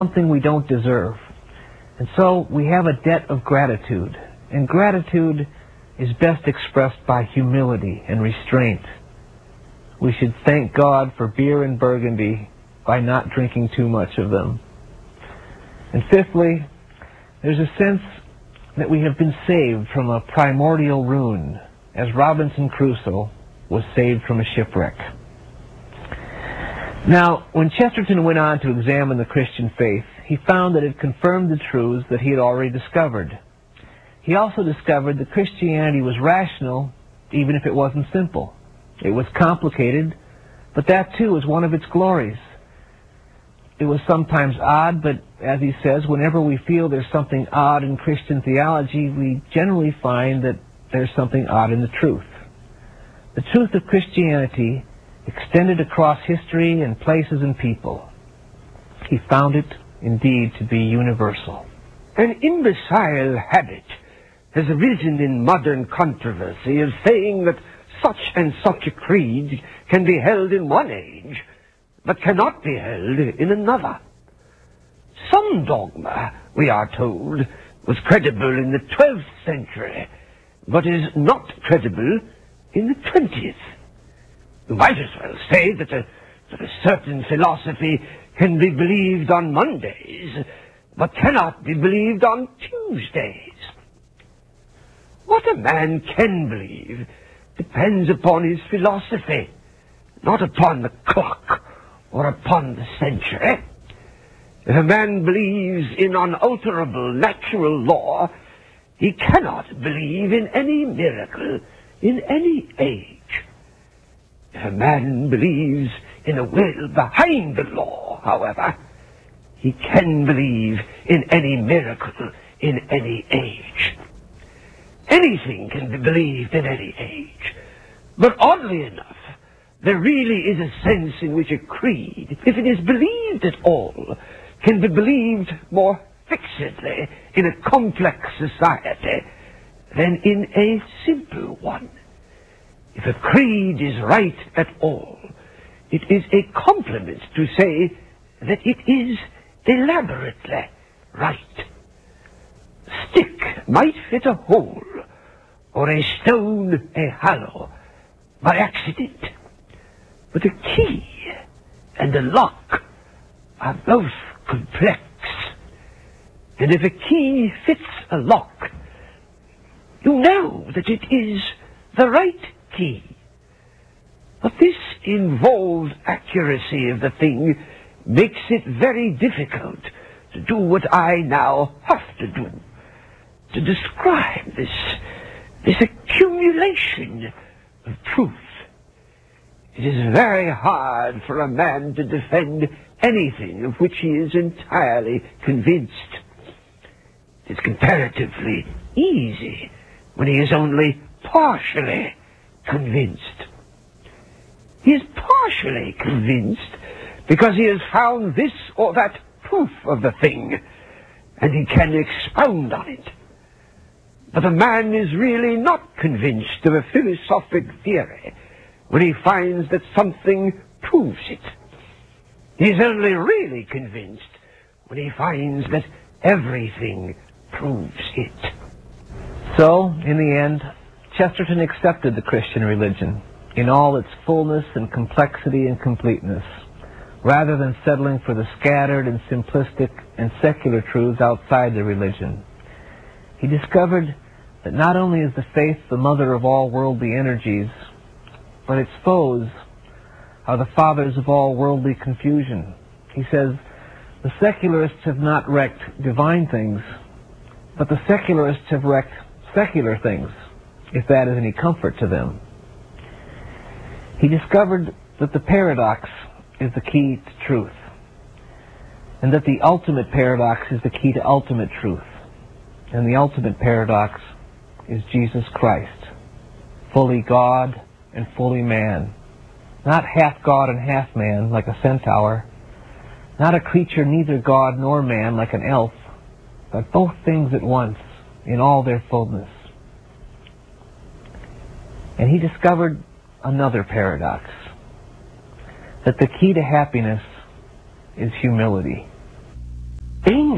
something we don't deserve. And so we have a debt of gratitude. And gratitude is best expressed by humility and restraint. We should thank God for beer and Burgundy by not drinking too much of them. And fifthly, there's a sense that we have been saved from a primordial ruin, as Robinson Crusoe was saved from a shipwreck. Now, when Chesterton went on to examine the Christian faith, he found that it confirmed the truths that he had already discovered. He also discovered that Christianity was rational, even if it wasn't simple. It was complicated, but that too was one of its glories. It was sometimes odd, but as he says, whenever we feel there's something odd in Christian theology, we generally find that there's something odd in the truth. The truth of Christianity extended across history and places and people. He found it, indeed, to be universal. An imbecile habit has arisen in modern controversy of saying that such and such a creed can be held in one age, but cannot be held in another. Some dogma, we are told, was credible in the 12th century, but is not credible in the 20th. You might as well say that a certain philosophy can be believed on Mondays, but cannot be believed on Tuesdays. What a man can believe depends upon his philosophy, not upon the clock or upon the century. If a man believes in unalterable natural law, he cannot believe in any miracle in any age. If a man believes in a will behind the law, however, he can believe in any miracle in any age. Anything can be believed in any age. But oddly enough, there really is a sense in which a creed, if it is believed at all, can be believed more fixedly in a complex society than in a simple one. If a creed is right at all, it is a compliment to say that it is elaborately right. A stick might fit a hole, or a stone a hollow, by accident. But a key and a lock are both complex. And if a key fits a lock, you know that it is the right key. But this involved accuracy of the thing makes it very difficult to do what I now have to do, to describe this accumulation of truth. It is very hard for a man to defend anything of which he is entirely convinced. It is comparatively easy when he is only partially convinced. He is partially convinced because he has found this or that proof of the thing, and he can expound on it. But a man is really not convinced of a philosophic theory when he finds that something proves it. He is only really convinced when he finds that everything proves it. So, in the end, Chesterton accepted the Christian religion in all its fullness and complexity and completeness, rather than settling for the scattered and simplistic and secular truths outside the religion. He discovered that not only is the faith the mother of all worldly energies, but its foes are the fathers of all worldly confusion. He says, the secularists have not wrecked divine things, but the secularists have wrecked secular things, if that is any comfort to them. He discovered that the paradox is the key to truth, and that the ultimate paradox is the key to ultimate truth. And the ultimate paradox is Jesus Christ, fully God and fully man. Not half God and half man like a centaur, not a creature neither God nor man like an elf, but both things at once in all their fullness. And he discovered another paradox, that the key to happiness is humility.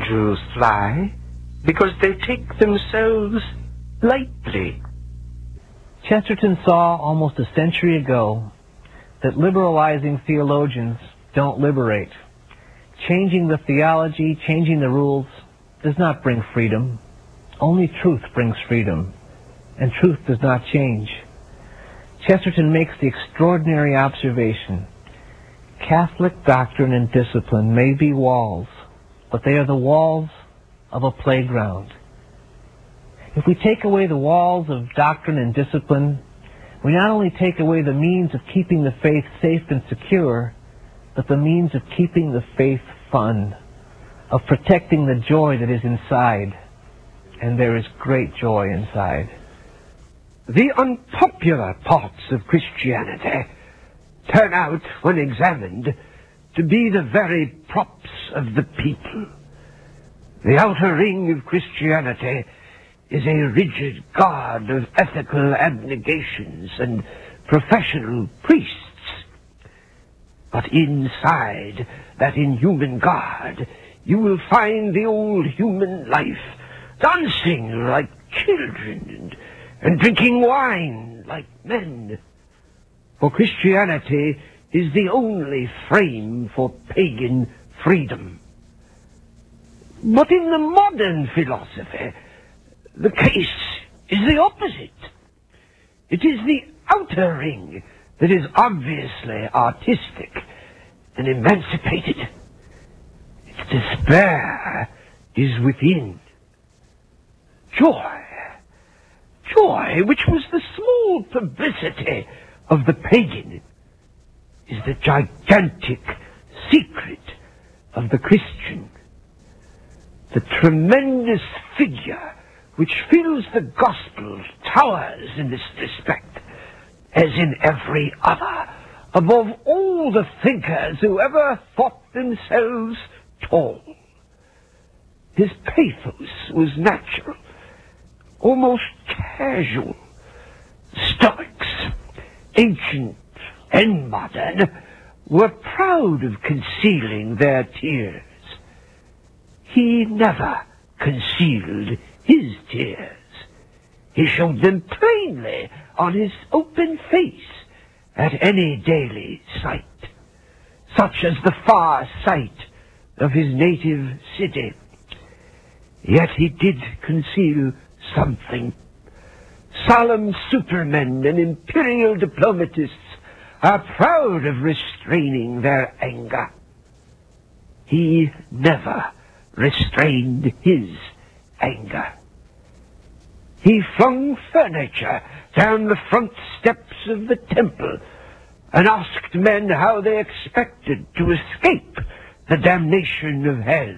angels fly because they take themselves lightly. Chesterton saw almost a century ago that liberalizing theologians don't liberate. Changing the theology, changing the rules, does not bring freedom. Only truth brings freedom, and truth does not change. Chesterton makes the extraordinary observation: Catholic doctrine and discipline may be walls, but they are the walls of a playground. If we take away the walls of doctrine and discipline, we not only take away the means of keeping the faith safe and secure, but the means of keeping the faith fun, of protecting the joy that is inside. And there is great joy inside. The unpopular parts of Christianity turn out, when examined, to be the very props of the people. The outer ring of Christianity is a rigid guard of ethical abnegations and professional priests. But inside that inhuman guard, you will find the old human life, dancing like children and drinking wine like men. For Christianity is the only frame for pagan freedom. But in the modern philosophy, the case is the opposite. It is the outer ring that is obviously artistic and emancipated. Its despair is within. Joy, which was the small publicity of the pagan, is the gigantic secret of the Christian. The tremendous figure which fills the Gospels towers in this respect, as in every other, above all the thinkers who ever thought themselves tall. His pathos was natural, almost casual. Stoics, ancient and modern, were proud of concealing their tears. He never concealed his tears. He showed them plainly on his open face at any daily sight, such as the far sight of his native city. Yet he did conceal something. Solemn supermen and imperial diplomatists are proud of restraining their anger. He never restrained his anger. He flung furniture down the front steps of the temple and asked men how they expected to escape the damnation of hell.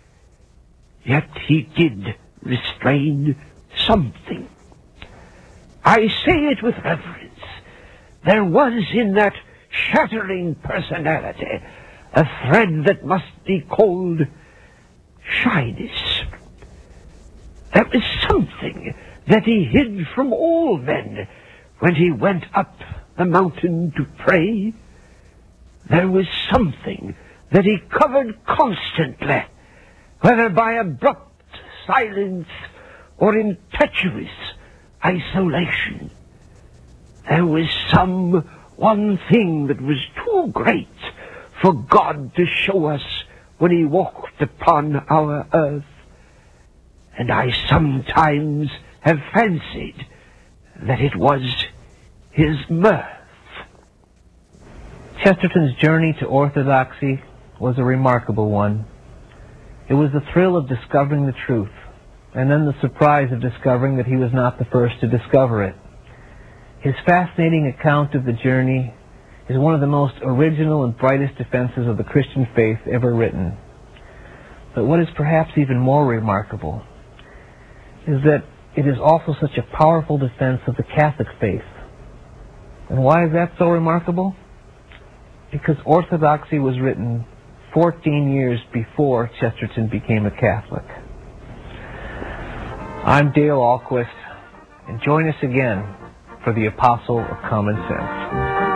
Yet he did restrain something. I say it with reverence. There was in that shattering personality a thread that must be called shyness. There was something that he hid from all men when he went up the mountain to pray. There was something that he covered constantly, whether by abrupt silence or impetuous isolation. There was one thing that was too great for God to show us when he walked upon our earth. And I sometimes have fancied that it was his mirth. Chesterton's journey to orthodoxy was a remarkable one. It was the thrill of discovering the truth, and then the surprise of discovering that he was not the first to discover it. His fascinating account of the journey is one of the most original and brightest defenses of the Christian faith ever written. But what is perhaps even more remarkable is that it is also such a powerful defense of the Catholic faith. And why is that so remarkable? Because orthodoxy was written 14 years before Chesterton became a Catholic. I'm Dale Ahlquist, and join us again for the Apostle of Common Sense.